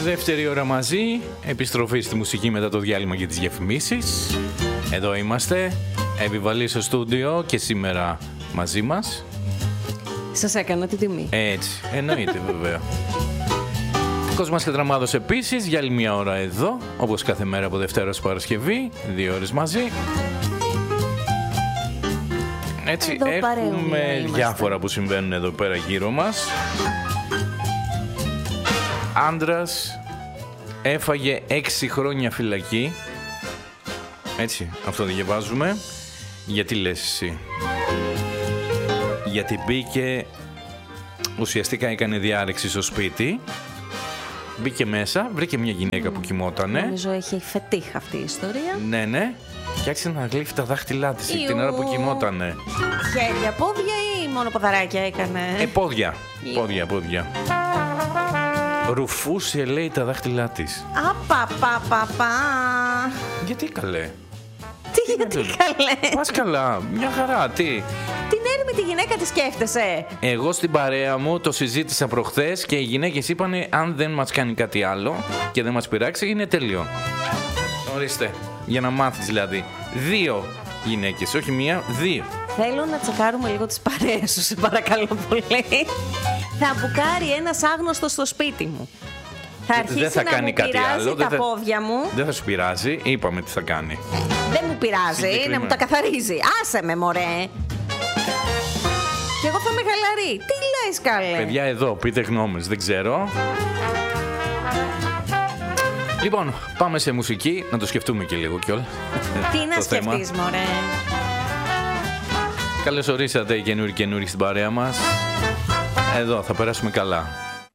Δεύτερη ώρα μαζί, επιστροφή στη μουσική μετά το διάλειμμα και τις διαφημίσεις. Εδώ είμαστε, επιβαλή στο στούντιο και σήμερα μαζί μας. Σας έκανα τη τιμή. Έτσι, εννοείται βέβαια. Κόσμος και Τραμάδος επίσης, για άλλη μια ώρα εδώ, όπως κάθε μέρα από Δευτέρα ως Παρασκευή, 2 ώρες μαζί. Έτσι, εδώ έχουμε διάφορα που συμβαίνουν εδώ πέρα γύρω μας. Άντρας έφαγε 6 χρόνια φυλακή. Έτσι, αυτό διαβάζουμε. Γιατί λες εσύ? Γιατί μπήκε, ουσιαστικά έκανε διάρρηξη στο σπίτι. Μπήκε μέσα, βρήκε μια γυναίκα που κοιμότανε. Νομίζω έχει φετίχ αυτή η ιστορία. Ναι. Και άρχισε να γλύφει τα δάχτυλά της την ώρα που κοιμότανε. Χέρια, πόδια ή μόνο ποδαράκια έκανε? Πόδια. Πόδια. Ρουφούσε, λέει, τα δάχτυλά της. Απαπαπαπα. Γιατί καλέ? Γιατί καλέ? Πας καλά, μια χαρά, τι? Την έρημη τη γυναίκα τη σκέφτεσαι? Εγώ στην παρέα μου το συζήτησα προχθές και οι γυναίκες είπανε αν δεν μας κάνει κάτι άλλο και δεν μας πειράξει είναι τέλειο. Ορίστε, για να μάθεις δηλαδή. 2 γυναίκες, όχι μία, 2. Θέλω να τσεκάρουμε λίγο τις παρέες σου, σε παρακαλώ πολύ. Θα μπουκάρει ένας άγνωστος στο σπίτι μου. Θα αρχίσει δεν θα να κάνει μου κάτι πειράζει άλλο, τα πόδια μου. Δεν θα σου πειράζει, είπαμε τι θα κάνει. Δεν μου πειράζει, να μου τα καθαρίζει. Άσε με μωρέ. Και εγώ θα είμαι χαλαρή. Τι λες καλέ? Παιδιά εδώ, πείτε γνώμες, δεν ξέρω. Λοιπόν, πάμε σε μουσική, να το σκεφτούμε και λίγο κιόλας. Τι να σκεφτείς μωρέ? Καλώς ορίσατε καινούριοι στην παρέα μας. Εδώ θα περάσουμε καλά.